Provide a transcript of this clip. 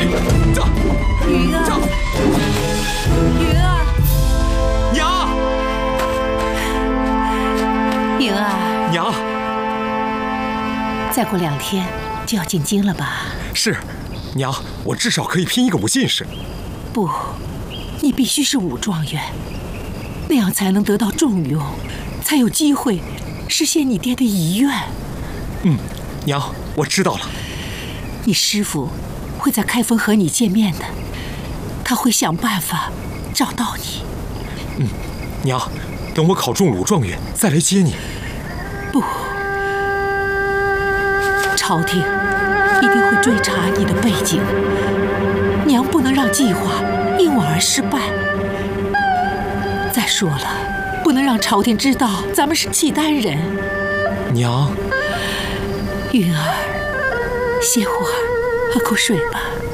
云儿，云儿， 娘， 云儿， 娘， 再过2天就要进京了吧？ 是，娘，我至少可以拼一个武进士。 不，你必须是武状元，那样才能得到重用，才有机会实现你爹的遗愿。 娘，我知道了。 你师父会在开封和你见面的，他会想办法找到你。 娘，等我考中鲁状元再来接你。 不，朝廷一定会追查你的背景，娘不能让计划因我而失败。再说了，不能让朝廷知道咱们是契丹人。 娘， 云儿，歇会儿，喝口水吧。